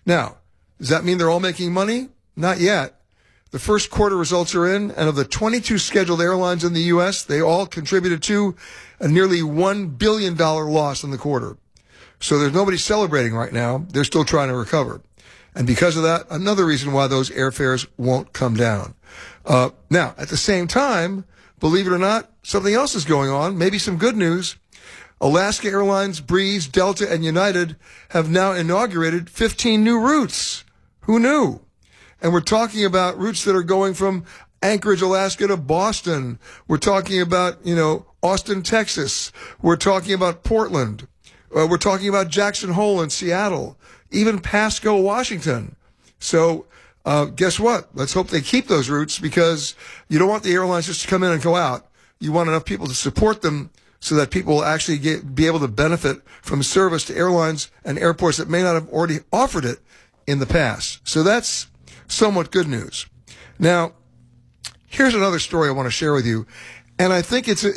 Now, does that mean they're all making money? Not yet. The first quarter results are in, and of the 22 scheduled airlines in the U.S., they all contributed to a nearly $1 billion loss in the quarter. So there's nobody celebrating right now. They're still trying to recover. And because of that, another reason why those airfares won't come down. Now, at the same time, believe it or not, something else is going on, maybe some good news. Alaska Airlines, Breeze, Delta, and United have now inaugurated 15 new routes. Who knew? And we're talking about routes that are going from Anchorage, Alaska to Boston. We're talking about, Austin, Texas. We're talking about Portland. We're talking about Jackson Hole in Seattle, even Pasco, Washington. So guess what? Let's hope they keep those routes, because you don't want the airlines just to come in and go out. You want enough people to support them so that people will actually be able to benefit from service to airlines and airports that may not have already offered it in the past. So that's somewhat good news. Now, here's another story I want to share with you, and I think it's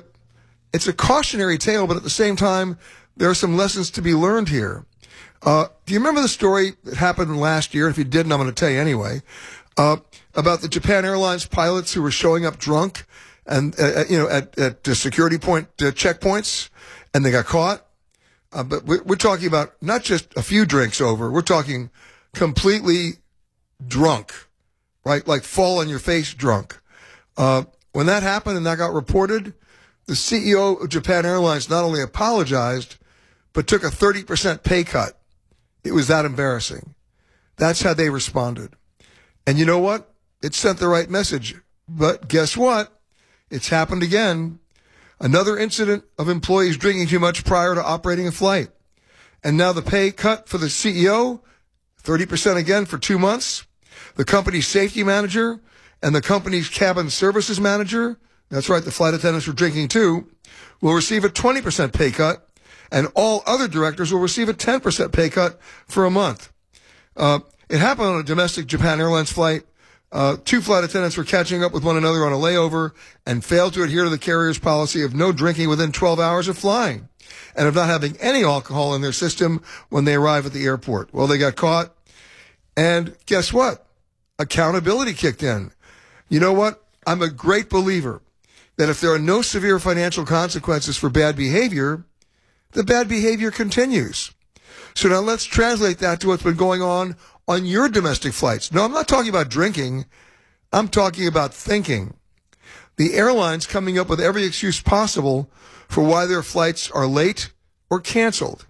a cautionary tale, but at the same time, there are some lessons to be learned here. Do you remember the story that happened last year? If you didn't, I'm going to tell you anyway. About the Japan Airlines pilots who were showing up drunk and at the security point checkpoints, and they got caught. But we're talking about not just a few drinks over. We're talking completely drunk, right? Like fall on your face drunk. When that happened and that got reported, the CEO of Japan Airlines not only apologized, but took a 30% pay cut. It was that embarrassing. That's how they responded. And you know what? It sent the right message. But guess what? It's happened again. Another incident of employees drinking too much prior to operating a flight. And now the pay cut for the CEO, 30% again for 2 months. The company's safety manager and the company's cabin services manager, that's right, the flight attendants were drinking too, will receive a 20% pay cut, and all other directors will receive a 10% pay cut for a month. It happened on a domestic Japan Airlines flight. Two flight attendants were catching up with one another on a layover and failed to adhere to the carrier's policy of no drinking within 12 hours of flying and of not having any alcohol in their system when they arrive at the airport. Well, they got caught, and guess what? Accountability kicked in. You know what? I'm a great believer that if there are no severe financial consequences for bad behavior, the bad behavior continues. So now let's translate that to what's been going on your domestic flights. No, I'm not talking about drinking. I'm talking about thinking. The airlines coming up with every excuse possible for why their flights are late or canceled.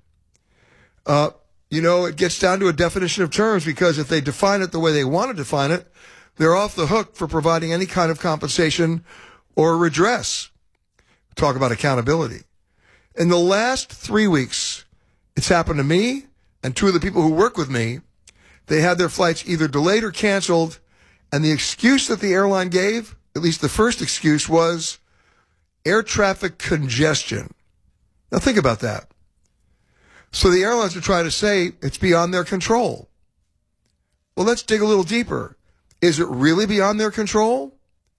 It gets down to a definition of terms, because if they define it the way they want to define it, they're off the hook for providing any kind of compensation or redress. Talk about accountability. In the last 3 weeks, it's happened to me and two of the people who work with me. They had their flights either delayed or canceled, and the excuse that the airline gave, at least the first excuse, was air traffic congestion. Now think about that. So the airlines are trying to say it's beyond their control. Well, let's dig a little deeper. Is it really beyond their control?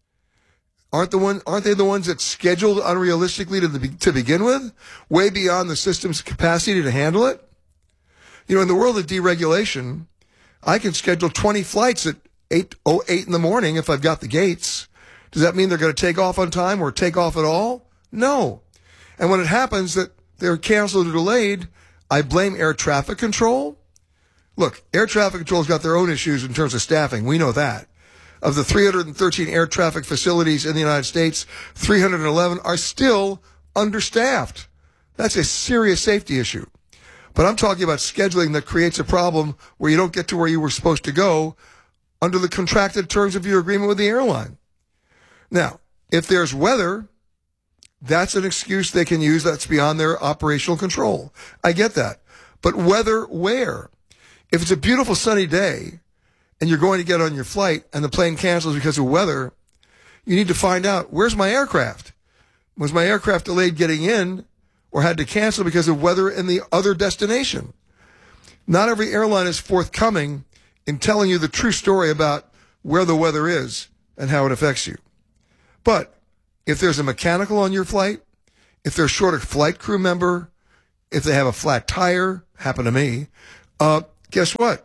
Aren't they the ones that scheduled unrealistically to begin with? Way beyond the system's capacity to handle it? In the world of deregulation, I can schedule 20 flights at 8:08 in the morning if I've got the gates. Does that mean they're going to take off on time or take off at all? No. And when it happens that they're canceled or delayed, I blame air traffic control. Look, air traffic control's got their own issues in terms of staffing. We know that. Of the 313 air traffic facilities in the United States, 311 are still understaffed. That's a serious safety issue. But I'm talking about scheduling that creates a problem where you don't get to where you were supposed to go under the contracted terms of your agreement with the airline. Now, if there's weather, that's an excuse they can use that's beyond their operational control. I get that. But weather where? If it's a beautiful sunny day and you're going to get on your flight and the plane cancels because of weather, you need to find out, where's my aircraft? Was my aircraft delayed getting in or had to cancel because of weather in the other destination? Not every airline is forthcoming in telling you the true story about where the weather is and how it affects you. But if there's a mechanical on your flight, if they're short a flight crew member, if they have a flat tire, happened to me, guess what?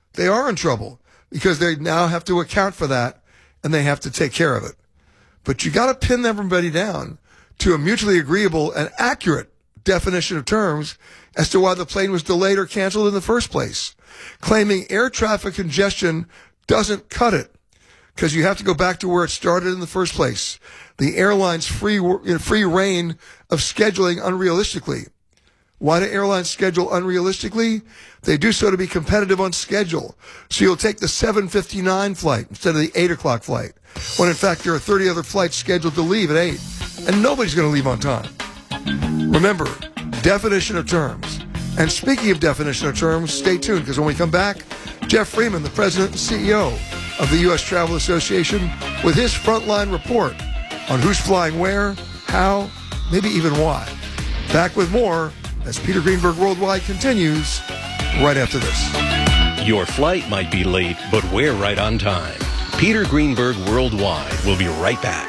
they are in trouble because they now have to account for that and they have to take care of it. But you got to pin everybody down to a mutually agreeable and accurate definition of terms as to why the plane was delayed or canceled in the first place. Claiming air traffic congestion doesn't cut it because you have to go back to where it started in the first place. The airline's free reign of scheduling unrealistically. Why do airlines schedule unrealistically? They do so to be competitive on schedule. So you'll take the 7:59 flight instead of the 8 o'clock flight, when in fact there are 30 other flights scheduled to leave at 8, and nobody's going to leave on time. Remember, definition of terms. And speaking of definition of terms, stay tuned, because when we come back, Jeff Freeman, the president and CEO of the U.S. Travel Association, with his frontline report on who's flying where, how, maybe even why. Back with more as Peter Greenberg Worldwide continues right after this. Your flight might be late, but we're right on time. Peter Greenberg Worldwide will be right back.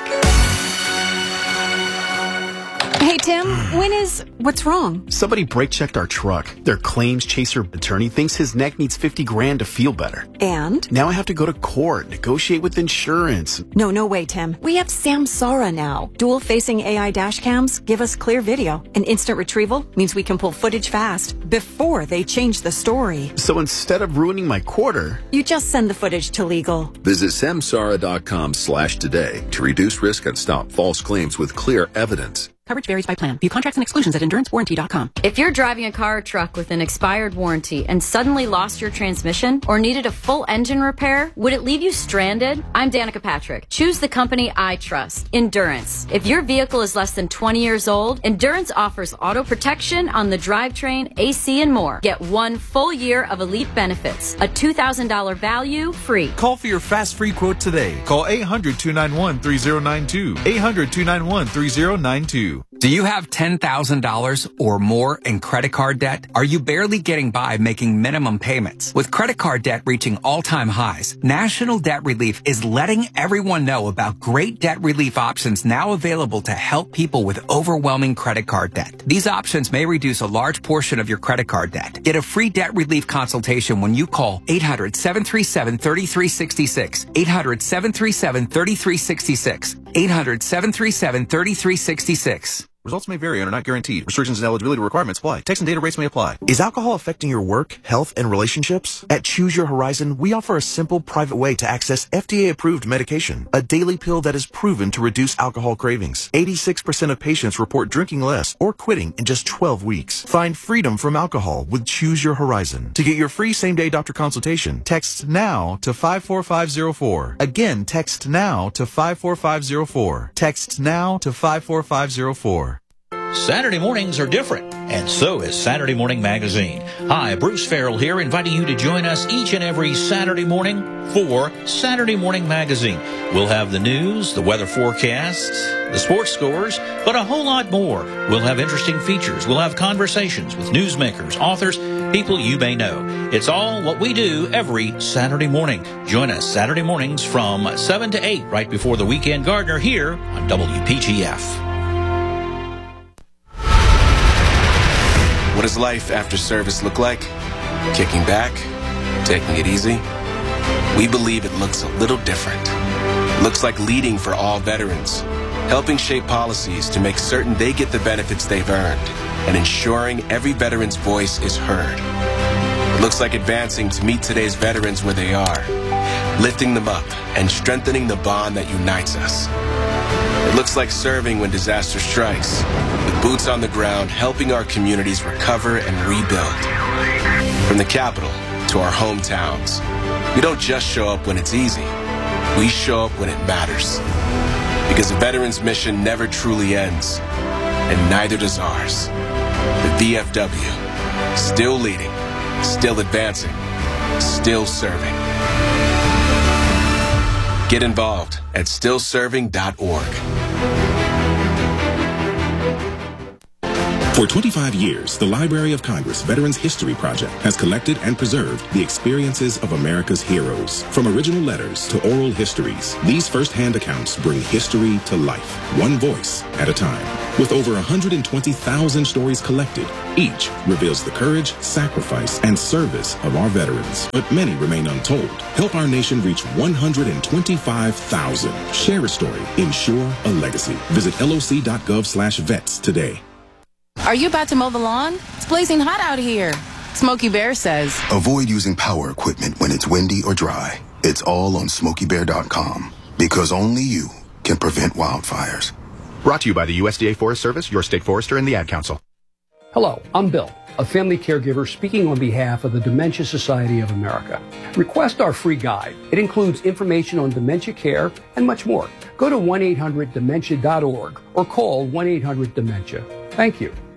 Hey, Tim, what's wrong? Somebody brake-checked our truck. Their claims chaser attorney thinks his neck needs $50,000 to feel better. And? Now I have to go to court, negotiate with insurance. No way, Tim. We have Samsara now. Dual-facing AI dash cams give us clear video. And instant retrieval means we can pull footage fast before they change the story. So instead of ruining my quarter, you just send the footage to legal. Visit samsara.com/today to reduce risk and stop false claims with clear evidence. Coverage varies by plan. View contracts and exclusions at endurancewarranty.com. If you're driving a car or truck with an expired warranty and suddenly lost your transmission or needed a full engine repair, would it leave you stranded? I'm Danica Patrick. Choose the company I trust, Endurance. If your vehicle is less than 20 years old, Endurance offers auto protection on the drivetrain, AC, and more. Get 1 full year of elite benefits, a $2,000 value free. Call for your fast free quote today. Call 800-291-3092. 800-291-3092. Do you have $10,000 or more in credit card debt? Are you barely getting by making minimum payments? With credit card debt reaching all-time highs, National Debt Relief is letting everyone know about great debt relief options now available to help people with overwhelming credit card debt. These options may reduce a large portion of your credit card debt. Get a free debt relief consultation when you call 800-737-3366. 800-737-3366. 800-737-3366. Results may vary and are not guaranteed. Restrictions and eligibility requirements apply. Text and data rates may apply. Is alcohol affecting your work, health, and relationships? At Choose Your Horizon, we offer a simple, private way to access FDA-approved medication, a daily pill that is proven to reduce alcohol cravings. 86% of patients report drinking less or quitting in just 12 weeks. Find freedom from alcohol with Choose Your Horizon. To get your free same-day doctor consultation, text NOW to 54504. Again, text NOW to 54504. Text NOW to 54504. Saturday mornings are different, and so is Saturday Morning Magazine. Hi, Bruce Farrell here, inviting you to join us each and every Saturday morning for Saturday Morning Magazine. We'll have the news, the weather forecasts, the sports scores, but a whole lot more. We'll have interesting features. We'll have conversations with newsmakers, authors, people you may know. It's all what we do every Saturday morning. Join us Saturday mornings from 7 to 8, right before the Weekend Gardener here on WPGF. What does life after service look like? Kicking back? Taking it easy? We believe it looks a little different. It looks like leading for all veterans, helping shape policies to make certain they get the benefits they've earned, and ensuring every veteran's voice is heard. It looks like advancing to meet today's veterans where they are, lifting them up and strengthening the bond that unites us. It looks like serving when disaster strikes, with boots on the ground helping our communities recover and rebuild. From the capital to our hometowns, we don't just show up when it's easy. We show up when it matters. Because a veteran's mission never truly ends, and neither does ours. The VFW, still leading, still advancing, still serving. Get involved at stillserving.org. For 25 years, the Library of Congress Veterans History Project has collected and preserved the experiences of America's heroes. From original letters to oral histories, these first-hand accounts bring history to life, one voice at a time. With over 120,000 stories collected, each reveals the courage, sacrifice, and service of our veterans. But many remain untold. Help our nation reach 125,000. Share a story. Ensure a legacy. Visit loc.gov/vets today. Are you about to mow the lawn? It's blazing hot out here. Smokey Bear says, avoid using power equipment when it's windy or dry. It's all on SmokeyBear.com, because only you can prevent wildfires. Brought to you by the USDA Forest Service, your state forester, and the Ad Council. Hello, I'm Bill, a family caregiver speaking on behalf of the Dementia Society of America. Request our free guide. It includes information on dementia care and much more. Go to 1-800-DEMENTIA.org or call 1-800-DEMENTIA. Thank you.